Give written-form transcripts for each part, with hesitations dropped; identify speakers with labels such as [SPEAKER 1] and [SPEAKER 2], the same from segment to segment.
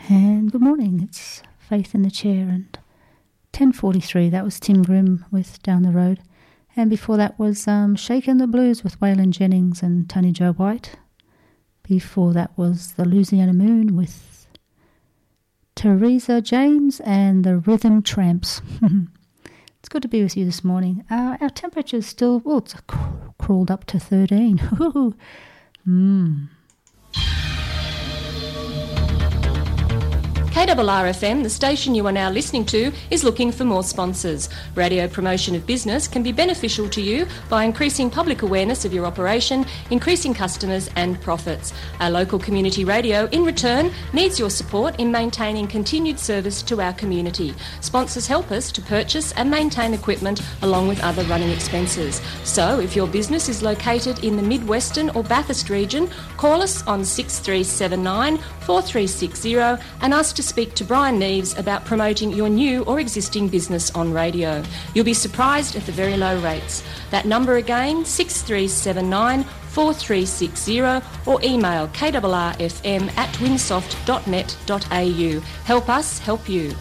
[SPEAKER 1] And good morning, it's Faith in the Chair, and 10:43, that was Tim Grimm with Down the Road. And before that was Shakin' the Blues with Waylon Jennings and Tony Joe White. Before that was the Louisiana Moon with Teresa James and the Rhythm Tramps. It's good to be with you this morning. Our temperature is still, it's crawled up to 13.
[SPEAKER 2] KRRFM, the station you are now listening to, is looking for more sponsors. Radio promotion of business can be beneficial to you by increasing public awareness of your operation, increasing customers and profits. Our local community radio, in return, needs your support in maintaining continued service to our community. Sponsors help us to purchase and maintain equipment along with other running expenses. So, if your business is located in the Mid-Western or Bathurst region, call us on 6379 4360 and ask to speak to Brian Neves about promoting your new or existing business on radio. You'll be surprised at the very low rates. That number again, 6379 4360, or email krrfm@winsoft.net.au. Help us help you.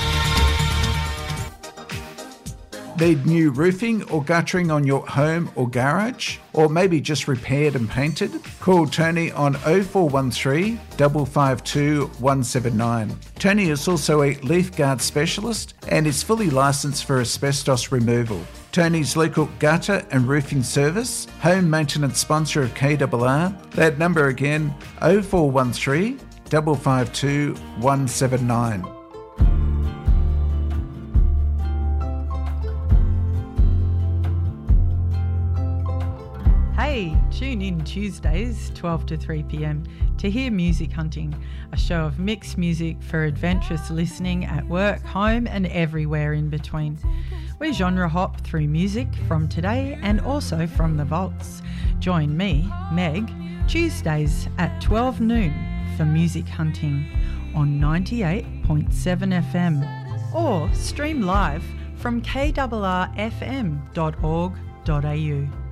[SPEAKER 3] Need new roofing or guttering on your home or garage? Or maybe just repaired and painted? Call Tony on 0413 552 179. Tony is also a leaf guard specialist and is fully licensed for asbestos removal. Tony's local gutter and roofing service, home maintenance sponsor of KRR. That number again, 0413 552 179.
[SPEAKER 4] Hey, tune in Tuesdays 12 to 3 p.m. to hear Music Hunting, a show of mixed music for adventurous listening at work, home and everywhere in between. We genre hop through music from today and also from the vaults. Join me, Meg, Tuesdays at 12 noon for Music Hunting on 98.7 FM or stream live from krrfm.org.au.